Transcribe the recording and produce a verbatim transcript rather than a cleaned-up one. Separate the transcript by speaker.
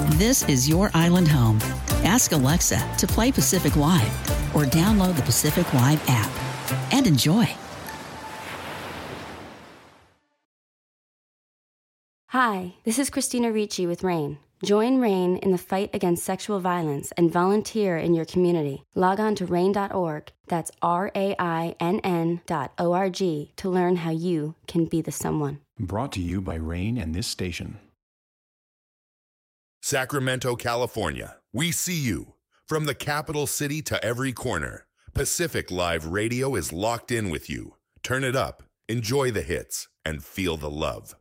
Speaker 1: This is your island home. Ask Alexa to play Pacific Live or download the Pacific Live app and enjoy.
Speaker 2: Hi, this is Christina Ricci with RAIN. Join RAIN in the fight against sexual violence and volunteer in your community. Log on to rain dot org, that's R A I N N dot O R G, to learn how you can be the someone.
Speaker 3: Brought to you by RAIN and this station.
Speaker 4: Sacramento, California. We see you. From the capital city to every corner, Pacific Live Radio is locked in with you. Turn it up, enjoy the hits, and feel the love.